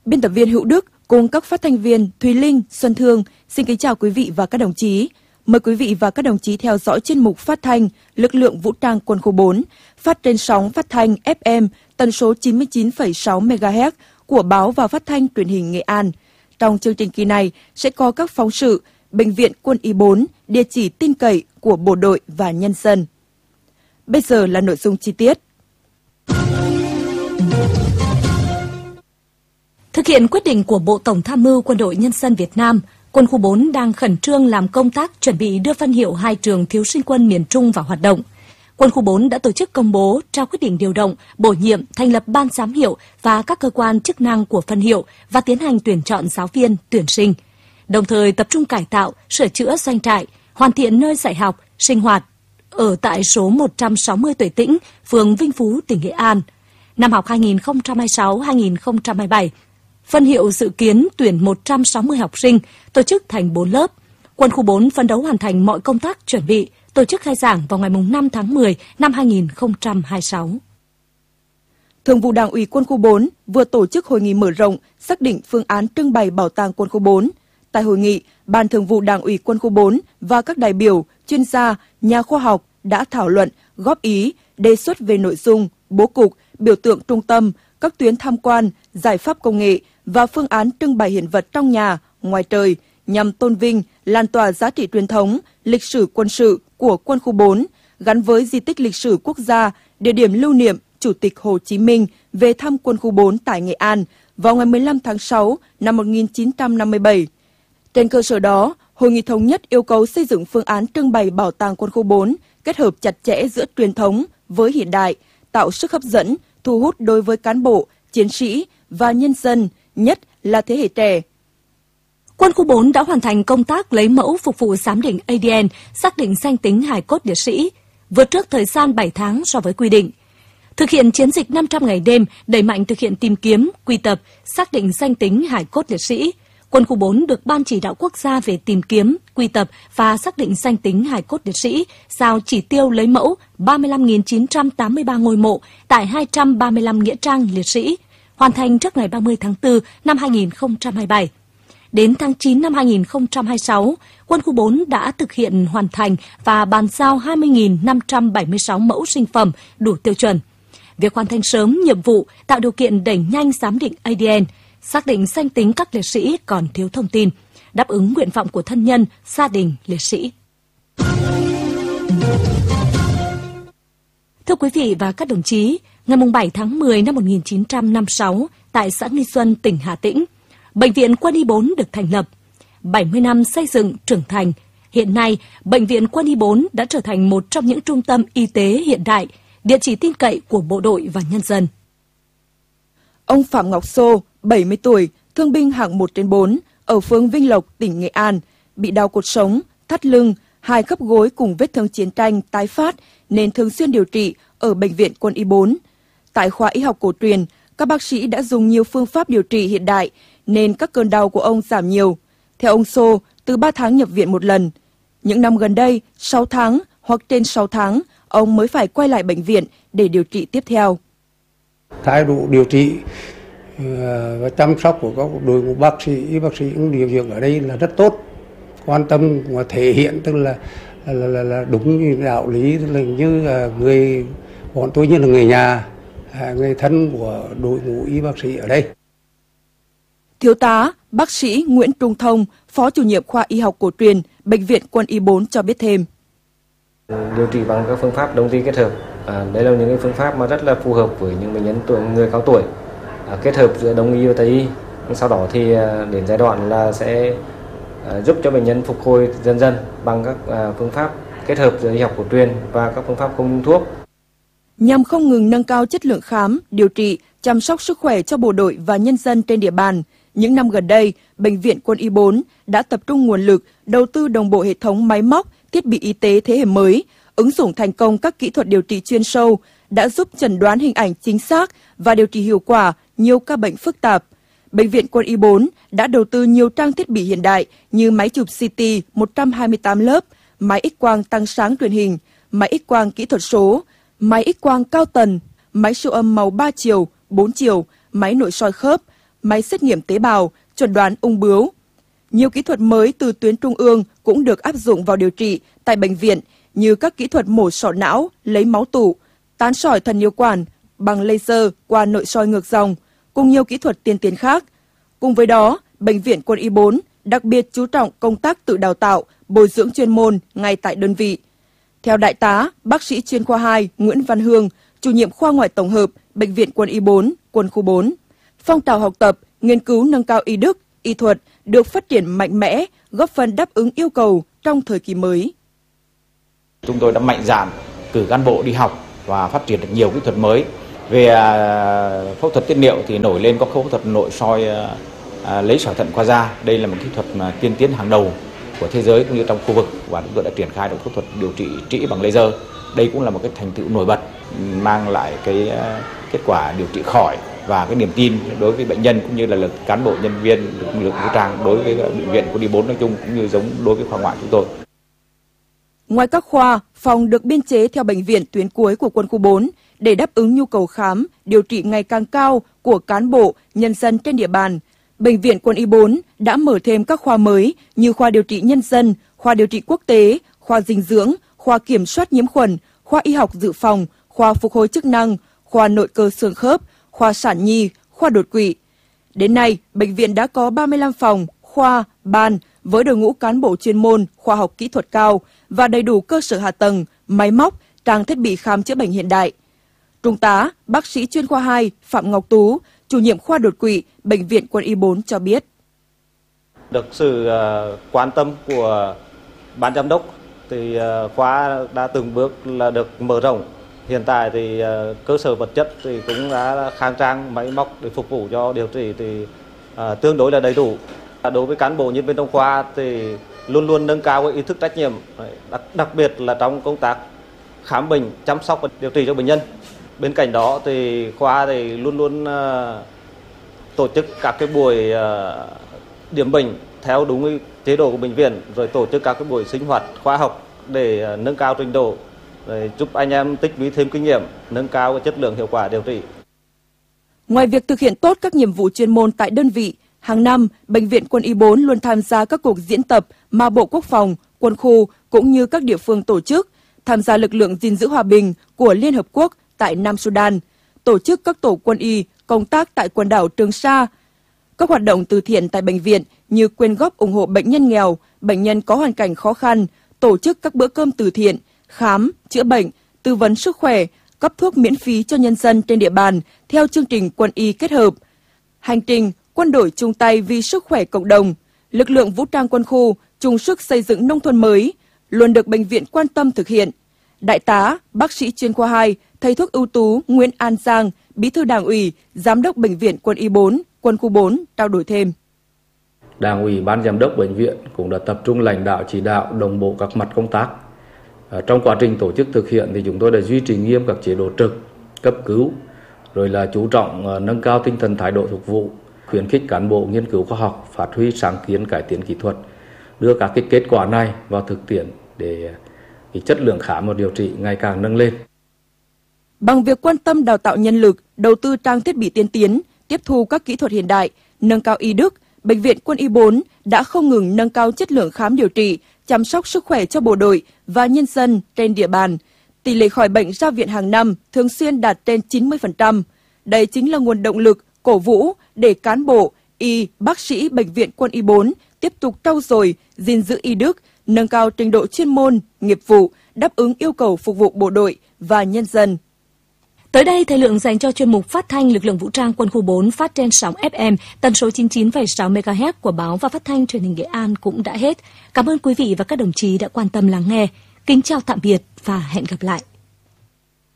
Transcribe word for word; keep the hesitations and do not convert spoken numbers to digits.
Biên tập viên Hữu Đức cùng các phát thanh viên Thùy Linh, Xuân Thương xin kính chào quý vị và các đồng chí. Mời quý vị và các đồng chí theo dõi chuyên mục phát thanh Lực lượng Vũ trang Quân khu bốn, phát trên sóng phát thanh ép em tần số chín mươi chín phẩy sáu mê ga héc của Báo và Phát thanh Truyền hình Nghệ An. Trong chương trình kỳ này sẽ có các phóng sự Bệnh viện Quân y bốn, địa chỉ tin cậy của bộ đội và nhân dân. Bây giờ là nội dung chi tiết. Thực hiện quyết định của Bộ Tổng tham mưu Quân đội Nhân dân Việt Nam, Quân khu bốn đang khẩn trương làm công tác chuẩn bị đưa phân hiệu hai trường thiếu sinh quân miền Trung vào hoạt động. Quân khu bốn đã tổ chức công bố trao quyết định điều động, bổ nhiệm, thành lập ban giám hiệu và các cơ quan chức năng của phân hiệu và tiến hành tuyển chọn giáo viên, tuyển sinh. Đồng thời tập trung cải tạo, sửa chữa doanh trại, hoàn thiện nơi dạy học, sinh hoạt ở tại số một trăm sáu mươi Tuệ Tĩnh, phường Vinh Phú, tỉnh Nghệ An. Năm học hai nghìn không trăm hai mươi sáu hai nghìn không trăm hai mươi bảy, phân hiệu dự kiến tuyển một trăm sáu mươi học sinh, tổ chức thành bốn lớp. Quân khu bốn phấn đấu hoàn thành mọi công tác chuẩn bị, tổ chức khai giảng vào ngày năm tháng mười năm hai nghìn không trăm hai mươi sáu. Thường vụ Đảng ủy Quân khu bốn vừa tổ chức hội nghị mở rộng xác định phương án trưng bày bảo tàng Quân khu bốn. Tại hội nghị, Ban Thường vụ Đảng ủy Quân khu bốn và các đại biểu, chuyên gia, nhà khoa học đã thảo luận, góp ý, đề xuất về nội dung, bố cục, biểu tượng trung tâm, các tuyến tham quan, giải pháp công nghệ và phương án trưng bày hiện vật trong nhà, ngoài trời nhằm tôn vinh, lan tỏa giá trị truyền thống, lịch sử quân sự của Quân khu bốn gắn với di tích lịch sử quốc gia, địa điểm lưu niệm Chủ tịch Hồ Chí Minh về thăm Quân khu bốn tại Nghệ An vào ngày mười lăm tháng sáu năm một nghìn chín trăm năm mươi bảy. Trên cơ sở đó, hội nghị thống nhất yêu cầu xây dựng phương án trưng bày bảo tàng Quân khu bốn kết hợp chặt chẽ giữa truyền thống với hiện đại, tạo sức hấp dẫn, thu hút đối với cán bộ, chiến sĩ và nhân dân, nhất là thế hệ trẻ. Quân khu bốn đã hoàn thành công tác lấy mẫu phục vụ giám định a đê en, xác định danh tính hài cốt liệt sĩ, vượt trước thời gian bảy tháng so với quy định. Thực hiện chiến dịch năm trăm ngày đêm, đẩy mạnh thực hiện tìm kiếm, quy tập, xác định danh tính hài cốt liệt sĩ. Quân khu bốn được Ban Chỉ đạo Quốc gia về tìm kiếm, quy tập và xác định danh tính hài cốt liệt sĩ giao chỉ tiêu lấy mẫu ba mươi lăm nghìn chín trăm tám mươi ba ngôi mộ tại hai trăm ba mươi lăm nghĩa trang liệt sĩ, hoàn thành trước ngày ba mươi tháng tư năm hai nghìn không trăm hai mươi bảy. Đến tháng chín năm hai nghìn không trăm hai mươi sáu, Quân khu bốn đã thực hiện hoàn thành và bàn giao hai mươi nghìn năm trăm bảy mươi sáu mẫu sinh phẩm đủ tiêu chuẩn. Việc hoàn thành sớm nhiệm vụ tạo điều kiện đẩy nhanh giám định a đê en, xác định danh tính các liệt sĩ còn thiếu thông tin, đáp ứng nguyện vọng của thân nhân, gia đình liệt sĩ. Thưa quý vị và các đồng chí, ngày bảy tháng mười năm một nghìn chín trăm năm mươi sáu, tại xã Nghi Xuân, tỉnh Hà Tĩnh, Bệnh viện Quân y bốn được thành lập. bảy mươi năm xây dựng trưởng thành, hiện nay Bệnh viện Quân y bốn đã trở thành một trong những trung tâm y tế hiện đại, địa chỉ tin cậy của bộ đội và nhân dân. Ông Phạm Ngọc Sô, bảy mươi tuổi, thương binh hạng một trên bốn, ở phường Vinh Lộc, tỉnh Nghệ An, bị đau cột sống, thắt lưng, hai khớp gối cùng vết thương chiến tranh tái phát nên thường xuyên điều trị ở Bệnh viện Quân y bốn. Tại khoa y học cổ truyền, các bác sĩ đã dùng nhiều phương pháp điều trị hiện đại nên các cơn đau của ông giảm nhiều. Theo ông Sô, từ ba tháng nhập viện một lần. Những năm gần đây, sáu tháng hoặc trên sáu tháng, ông mới phải quay lại bệnh viện để điều trị tiếp theo. Thái độ điều trị và chăm sóc của các đội ngũ bác sĩ, y bác sĩ cũng điều dưỡng ở đây là rất tốt, quan tâm và thể hiện tức là là, là, là đúng như đạo lý, tức là như là người bọn tôi như là người nhà, người thân của đội ngũ y bác sĩ ở đây. Thiếu tá bác sĩ Nguyễn Trung Thông, phó chủ nhiệm khoa y học cổ truyền, Bệnh viện Quân y bốn cho biết thêm. Điều trị bằng các phương pháp đông y kết hợp, à, đây là những cái phương pháp mà rất là phù hợp với những bệnh nhân tuổi người cao tuổi, à, kết hợp giữa đông y và tây y. Sau đó thì à, đến giai đoạn là sẽ à, giúp cho bệnh nhân phục hồi dần dần bằng các à, phương pháp kết hợp giữa y học cổ truyền và các phương pháp không dùng thuốc. Nhằm không ngừng nâng cao chất lượng khám, điều trị, chăm sóc sức khỏe cho bộ đội và nhân dân trên địa bàn, những năm gần đây, Bệnh viện Quân y bốn đã tập trung nguồn lực đầu tư đồng bộ hệ thống máy móc, thiết bị y tế thế hệ mới, ứng dụng thành công các kỹ thuật điều trị chuyên sâu, đã giúp chẩn đoán hình ảnh chính xác và điều trị hiệu quả nhiều ca bệnh phức tạp. Bệnh viện Quân y bốn đã đầu tư nhiều trang thiết bị hiện đại như máy chụp xê tê một trăm hai mươi tám lớp, máy X-quang tăng sáng truyền hình, máy X-quang kỹ thuật số, máy X-quang cao tần, máy siêu âm màu ba chiều, bốn chiều, máy nội soi khớp, máy xét nghiệm tế bào, chẩn đoán ung bướu. Nhiều kỹ thuật mới từ tuyến trung ương cũng được áp dụng vào điều trị tại bệnh viện như các kỹ thuật mổ sọ não, lấy máu tụ, tán sỏi thần nhiêu quản bằng laser qua nội soi ngược dòng, cùng nhiều kỹ thuật tiên tiến khác. Cùng với đó, Bệnh viện Quân y bốn đặc biệt chú trọng công tác tự đào tạo, bồi dưỡng chuyên môn ngay tại đơn vị. Theo Đại tá, bác sĩ chuyên khoa hai Nguyễn Văn Hương, chủ nhiệm khoa ngoại tổng hợp Bệnh viện Quân y bốn, Quân khu bốn, phong trào học tập, nghiên cứu nâng cao y đức, y thuật được phát triển mạnh mẽ, góp phần đáp ứng yêu cầu trong thời kỳ mới. Chúng tôi đã mạnh dạn cử cán bộ đi học và phát triển được nhiều kỹ thuật mới. Về phẫu thuật tiết niệu thì nổi lên có phẫu thuật nội soi à, lấy sỏi thận qua da. Đây là một kỹ thuật mà tiên tiến hàng đầu của thế giới cũng như trong khu vực, và chúng tôi đã triển khai được phẫu thuật điều trị trĩ bằng laser. Đây cũng là một cái thành tựu nổi bật, mang lại cái kết quả điều trị khỏi và cái niềm tin đối với bệnh nhân cũng như là lực cán bộ nhân viên lực lượng vũ trang đối với bệnh viện Quân y bốn nói chung cũng như giống đối với khoa ngoại chúng tôi. Ngoài các khoa, phòng được biên chế theo bệnh viện tuyến cuối của Quân khu bốn để đáp ứng nhu cầu khám, điều trị ngày càng cao của cán bộ, nhân dân trên địa bàn. Bệnh viện Quân y bốn đã mở thêm các khoa mới như khoa điều trị nhân dân, khoa điều trị quốc tế, khoa dinh dưỡng, khoa kiểm soát nhiễm khuẩn, khoa y học dự phòng, khoa phục hồi chức năng, khoa nội cơ xương khớp, khoa sản nhi, khoa đột quỵ. Đến nay, bệnh viện đã có ba mươi lăm phòng, khoa, ban với đội ngũ cán bộ chuyên môn, khoa học kỹ thuật cao và đầy đủ cơ sở hạ tầng, máy móc, trang thiết bị khám chữa bệnh hiện đại. Trung tá, bác sĩ chuyên khoa hai Phạm Ngọc Tú, chủ nhiệm khoa đột quỵ, Bệnh viện Quân y bốn cho biết. Được sự quan tâm của ban giám đốc thì khoa đã từng bước là được mở rộng. Hiện tại thì cơ sở vật chất thì cũng đã khang trang, máy móc để phục vụ cho điều trị thì tương đối là đầy đủ. Đối với cán bộ nhân viên trong khoa thì luôn luôn nâng cao ý thức trách nhiệm, đặc, đặc biệt là trong công tác khám bệnh, chăm sóc và điều trị cho bệnh nhân. Bên cạnh đó thì khoa thì luôn luôn uh, tổ chức các cái buổi uh, điểm bệnh theo đúng chế độ của bệnh viện, rồi tổ chức các cái buổi sinh hoạt khoa học để uh, nâng cao trình độ, rồi giúp anh em tích lũy thêm kinh nghiệm, nâng cao cái chất lượng hiệu quả điều trị. Ngoài việc thực hiện tốt các nhiệm vụ chuyên môn tại đơn vị, hàng năm, Bệnh viện Quân y bốn luôn tham gia các cuộc diễn tập mà Bộ Quốc phòng, Quân khu cũng như các địa phương tổ chức, tham gia lực lượng gìn giữ hòa bình của Liên Hợp Quốc tại Nam Sudan, tổ chức các tổ quân y công tác tại quần đảo Trường Sa. Các hoạt động từ thiện tại bệnh viện như quyên góp ủng hộ bệnh nhân nghèo, bệnh nhân có hoàn cảnh khó khăn, tổ chức các bữa cơm từ thiện, khám, chữa bệnh, tư vấn sức khỏe, cấp thuốc miễn phí cho nhân dân trên địa bàn theo chương trình quân y kết hợp. Hành trình quân đội chung tay vì sức khỏe cộng đồng, lực lượng vũ trang quân khu chung sức xây dựng nông thôn mới, luôn được bệnh viện quan tâm thực hiện. Đại tá, bác sĩ chuyên khoa hai, thầy thuốc ưu tú Nguyễn An Giang, Bí thư Đảng ủy, Giám đốc Bệnh viện Quân y bốn, Quân khu bốn trao đổi thêm. Đảng ủy, ban giám đốc bệnh viện cũng đã tập trung lãnh đạo chỉ đạo đồng bộ các mặt công tác. Trong quá trình tổ chức thực hiện thì chúng tôi đã duy trì nghiêm các chế độ trực, cấp cứu, rồi là chú trọng nâng cao tinh thần thái độ phục vụ, khuyến khích cán bộ nghiên cứu khoa học, phát huy sáng kiến cải tiến kỹ thuật, đưa các cái kết quả này vào thực tiễn để cái chất lượng khám và điều trị ngày càng nâng lên. Bằng việc quan tâm đào tạo nhân lực, đầu tư trang thiết bị tiên tiến, tiếp thu các kỹ thuật hiện đại, nâng cao y đức, Bệnh viện Quân y bốn đã không ngừng nâng cao chất lượng khám điều trị, chăm sóc sức khỏe cho bộ đội và nhân dân trên địa bàn. Tỷ lệ khỏi bệnh ra viện hàng năm thường xuyên đạt trên chín mươi phần trăm. Đây chính là nguồn động lực, cổ vũ để cán bộ, y, bác sĩ Bệnh viện Quân y bốn tiếp tục trau dồi, gìn giữ y đức, nâng cao trình độ chuyên môn, nghiệp vụ, đáp ứng yêu cầu phục vụ bộ đội và nhân dân. Tới đây, thời lượng dành cho chuyên mục phát thanh lực lượng vũ trang Quân khu bốn phát trên sóng ép em tần số chín mươi chín phẩy sáu mê ga héc của báo và phát thanh truyền hình Nghệ An cũng đã hết. Cảm ơn quý vị và các đồng chí đã quan tâm lắng nghe. Kính chào tạm biệt và hẹn gặp lại.